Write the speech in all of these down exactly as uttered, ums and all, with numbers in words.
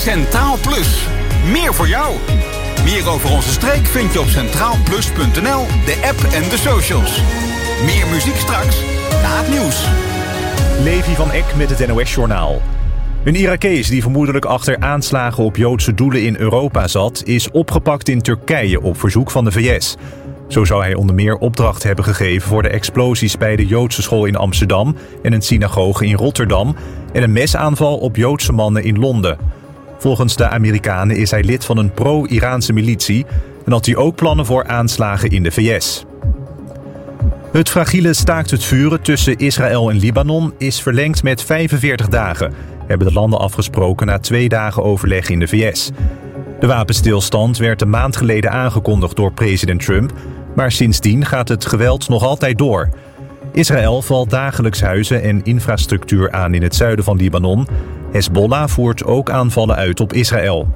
Centraal Plus. Meer voor jou. Meer over onze streek vind je op centraal plus punt n l, de app en de socials. Meer muziek straks, na het nieuws. Levi van Eck met het N O S-journaal. Een Irakees die vermoedelijk achter aanslagen op Joodse doelen in Europa zat, is opgepakt in Turkije op verzoek van de V S. Zo zou hij onder meer opdracht hebben gegeven voor de explosies bij de Joodse school in Amsterdam en een synagoge in Rotterdam en een mesaanval op Joodse mannen in Londen. Volgens de Amerikanen is hij lid van een pro-Iraanse militie en had hij ook plannen voor aanslagen in de V S. Het fragiele staakt het vuren tussen Israël en Libanon is verlengd met vijfenveertig dagen, hebben de landen afgesproken na twee dagen overleg in de V S. De wapenstilstand werd een maand geleden aangekondigd door president Trump, maar sindsdien gaat het geweld nog altijd door. Israël valt dagelijks huizen en infrastructuur aan in het zuiden van Libanon. Hezbollah voert ook aanvallen uit op Israël.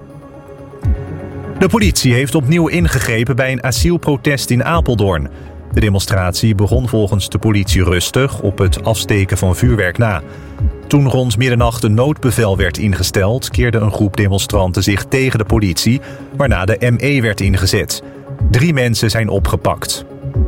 De politie heeft opnieuw ingegrepen bij een asielprotest in Apeldoorn. De demonstratie begon volgens de politie rustig op het afsteken van vuurwerk na. Toen rond middernacht een noodbevel werd ingesteld, keerde een groep demonstranten zich tegen de politie, waarna de M E werd ingezet. Drie mensen zijn opgepakt.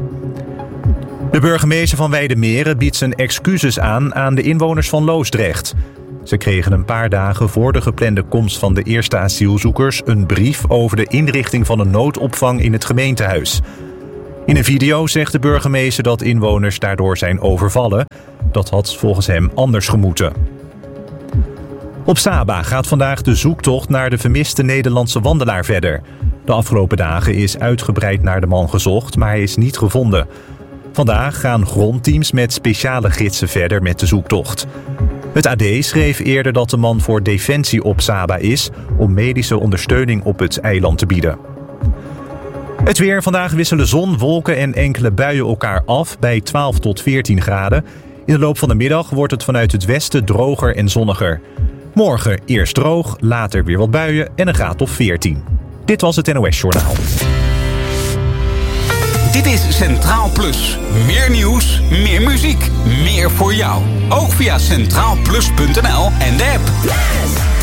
De burgemeester van Weidemeren biedt zijn excuses aan aan de inwoners van Loosdrecht. Ze kregen een paar dagen voor de geplande komst van de eerste asielzoekers een brief over de inrichting van een noodopvang in het gemeentehuis. In een video zegt de burgemeester dat inwoners daardoor zijn overvallen. Dat had volgens hem anders gemoeten. Op Saba gaat vandaag de zoektocht naar de vermiste Nederlandse wandelaar verder. De afgelopen dagen is uitgebreid naar de man gezocht, maar hij is niet gevonden. Vandaag gaan grondteams met speciale gidsen verder met de zoektocht. Het A D schreef eerder dat de man voor Defensie op Saba is om medische ondersteuning op het eiland te bieden. Het weer. Vandaag wisselen zon, wolken en enkele buien elkaar af bij twaalf tot veertien graden. In de loop van de middag wordt het vanuit het westen droger en zonniger. Morgen eerst droog, later weer wat buien en een graad of veertien. Dit was het N O S-journaal. Dit is Centraal Plus. Meer nieuws, meer muziek, meer voor jou. Ook via centraal plus punt n l en de app. Yes!